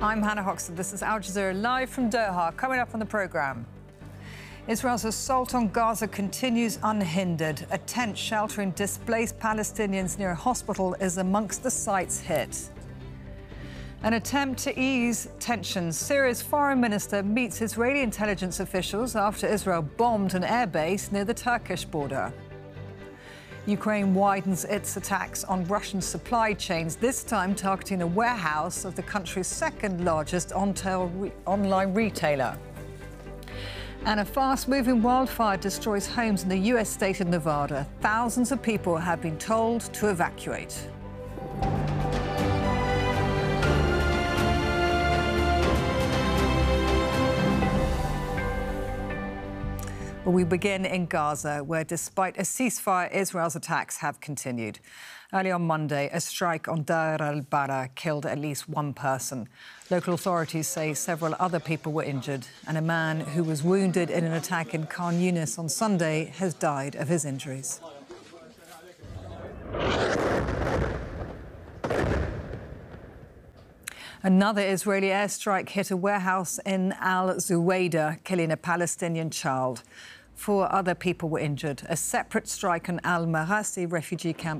I'm Hannah Hoxton. This is Al Jazeera live from Doha. Coming up on the programme. Israel's assault on Gaza continues unhindered. A tent sheltering displaced Palestinians near a hospital is amongst the sites hit. An attempt to ease tensions. Syria's foreign minister meets Israeli intelligence officials after Israel bombed an airbase near the Turkish border. Ukraine widens its attacks on Russian supply chains, this time targeting a warehouse of the country's second-largest online retailer. And a fast-moving wildfire destroys homes in the U.S. state of Nevada. Thousands of people have been told to evacuate. Well, we begin in Gaza, where despite a ceasefire, Israel's attacks have continued. Early on Monday, a strike on Deir al-Balah killed at least one person. Local authorities say several other people were injured, and a man who was wounded in an attack in Khan Yunis on Sunday has died of his injuries. Another Israeli airstrike hit a warehouse in Al-Zuwaydah, killing a Palestinian child. 4 other people were injured. A separate strike on Al-Marasi refugee camp